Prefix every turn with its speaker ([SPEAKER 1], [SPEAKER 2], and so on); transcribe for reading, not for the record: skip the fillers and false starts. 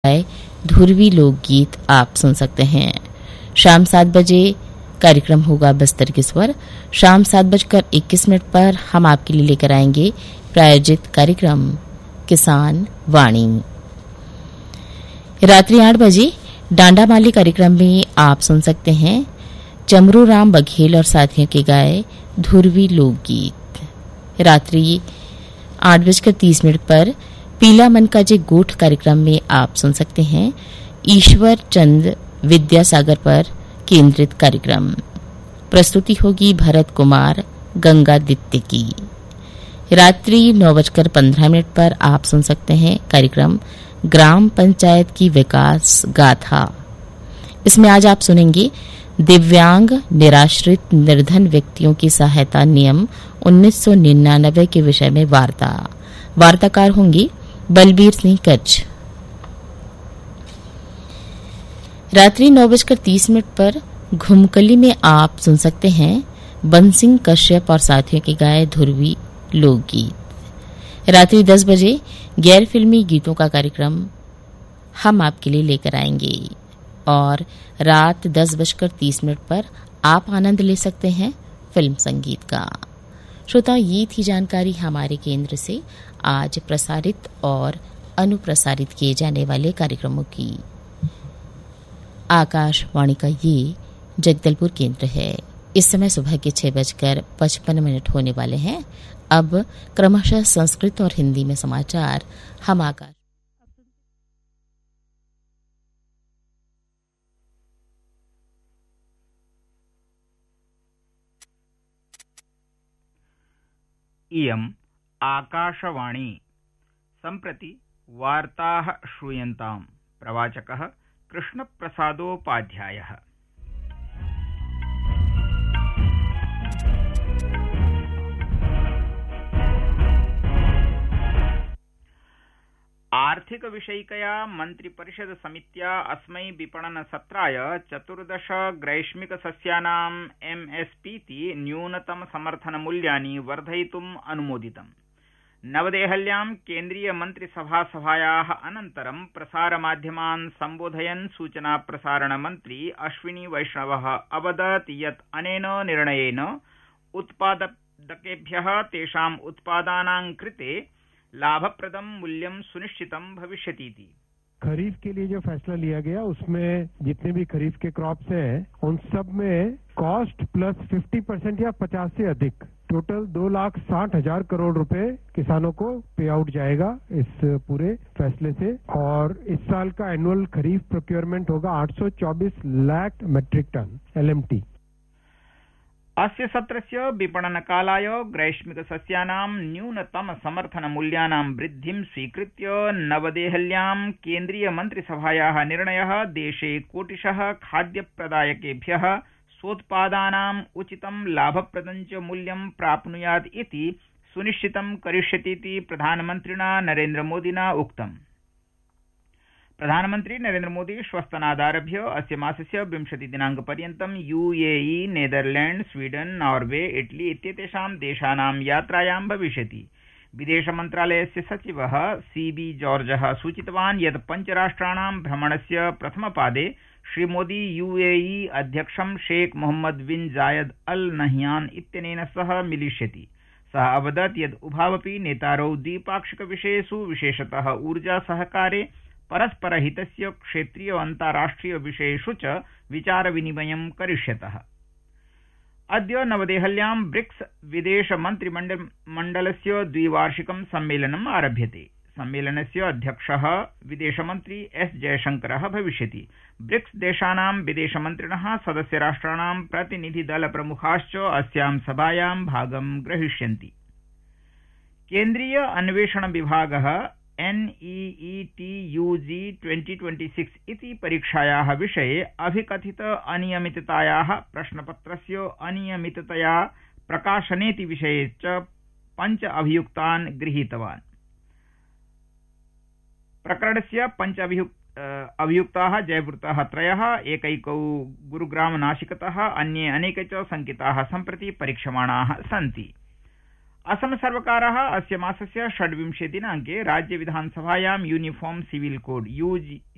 [SPEAKER 1] धुरवी लोकगीत आप सुन सकते हैं। शाम 7 बजे कार्यक्रम होगा बस्तर के स्वर। शाम 7:21 पर हम आपके लिए लेकर आएंगे प्रायोजित कार्यक्रम किसान वाणी। रात्रि 8 बजे डांडा माली कार्यक्रम में आप सुन सकते हैं चमरू राम बघेल और साथियों के गाए धुरवी लोकगीत। रात्रि 8:30 पर पीला मन का जे गोठ कार्यक्रम में आप सुन सकते हैं ईश्वर चंद विद्यासागर पर केंद्रित कार्यक्रम। प्रस्तुति होगी भरत कुमार गंगादित्य की। रात्रि 9:15 पर आप सुन सकते हैं कार्यक्रम ग्राम पंचायत की विकास गाथा। इसमें आज आप सुनेंगे दिव्यांग निराश्रित निर्धन व्यक्तियों की सहायता नियम 1999 के विषय में वार्ता। वार्ताकार होंगे बलबीर सिंह कच्छ। रात्रि 9:30 पर घुमकली में आप सुन सकते हैं बंसिंग कश्यप और साथियों के गाए धुरवी लोकगीत। रात्रि 10 बजे गैर फिल्मी गीतों का कार्यक्रम हम आपके लिए लेकर आएंगे और रात 10:30 पर आप आनंद ले सकते हैं फिल्म संगीत का। श्रोता, ये थी जानकारी हमारे केंद्र से आज प्रसारित और अनुप्रसारित किए जाने वाले कार्यक्रमों की। आकाशवाणी का ये जगदलपुर केंद्र है। इस समय सुबह के 6:55 होने वाले हैं। अब क्रमशः संस्कृत और हिंदी में समाचार हम आकाश।
[SPEAKER 2] इयम् आकाशवाणी। सम्प्रति वार्ताः श्रूयन्ताम्। प्रवाचकः कृष्णप्रसादोपाध्यायः। आर्थिक विषयिकया मन्त्रिपरिषद समित्या अस्मै विपणन सत्राय 14 ग्रैष्मिक सस्यानां एमएसपीति न्यूनतम समर्थन मूल्यानि वर्धयितुम् अनुमोदितम्। नवदेहल्यां केन्द्रीय मन्त्रिसभायाः अनन्तरं प्रसारमाध्यमान् सम्बोधयन् सूचना प्रसारण मन्त्री अश्विनी वैष्णवः अवदत् यत् अनेन निर्णयेन उत्पादकेभ्यः तेषाम् उत्पादानां कृते लाभप्रदं मूल्यं सुनिश्चितं भविष्यतीति।
[SPEAKER 3] खरीफ के लिए जो फैसला लिया गया उसमें जितने भी खरीफ के क्रॉप्स हैं उन सब में कॉस्ट प्लस 50% या 50 से अधिक टोटल 2,60,000 करोड़ रुपए किसानों को पे आउट जाएगा इस पूरे फैसले से। और इस साल का एनुअल खरीफ प्रोक्योरमेंट होगा 824 लाख मेट्रिक टन एलएमटी।
[SPEAKER 2] अस्य सत्रस्य विपणनकालाय ग्रैष्मिक सस्यानां न्यूनतम समर्थन मूल्यानां वृद्धिं स्वीकृत्य नवदेहल्यां केन्द्रीय मन्त्रिसभायाः निर्णयः देशे कोटिशः खाद्यप्रदायकेभ्यः स्वोत्पादानाम् उचितं लाभप्रदं च मूल्यं प्राप्नुयात् इति सुनिश्चितं करिष्यतीति प्रधानमन्त्रिणा नरेन्द्रमोदिना उक्तम्। प्रधानमन्त्री नरेन्द्र मोदी श्वस्तनादारभ्य अस्य मासस्य 20 दिनाङ्कपर्यन्तं UAE, Netherland, Sweden, Norway, Italy इत्येतेषां देशानां यात्रायां भविष्यति। विदेशमन्त्रालयस्य सचिवः सीबी जॉर्जः सूचितवान् यत् पञ्चराष्ट्राणां भ्रमणस्य प्रथमपादे श्रीमोदी यूएई अध्यक्षं शेख मोहम्मद बिन जायद अल नह्यान इत्यनेन सह मिलिष्यति। सः अवदत् यत् उभावपि नेतारौ द्विपाक्षिक विषयेषु विशेषतः ऊर्जा सहकारे परस्परहितस्य क्षेत्रीय अन्ताराष्ट्रिय विषयेषु च विचारविनिमयं करिष्यतः। अद्य नवदेहल्यां ब्रिक्स विदेशमन्त्रिमण्डलस्य द्विवार्षिकं सम्मेलनम् आरभ्यते। सम्मेलनस्य अध्यक्षः विदेशमन्त्री एस जयशंकरः भविष्यति। ब्रिक्स देशानां विदेशमन्त्रिणः सदस्यराष्ट्राणां प्रतिनिधिदलप्रमुखाश्च अस्यां सभायां भागं ग्रहीष्यन्ति। केन्द्रीय अन्वेषण विभागः NEET UG 2026 इति परीक्षायाः विषये अभिकथित अनियमिततायाः प्रश्नपत्रस्य अनियमिततया प्रकाशनेति विषये च 5 अभियुक्तान् गृहीतवान्। प्रकरणस्य 5 अभियुक्ताः जयपुरतः 3, एकैकौ गुरुग्राम नासिकतः, अन्ये अनेके च शङ्किताः सम्प्रति परीक्षमाणाः सन्ति। असम सर्वकारः अस्य मासस्य 26 दिनाङ्के राज्य विधानसभायां यूनिफॉर्म सिविल कोड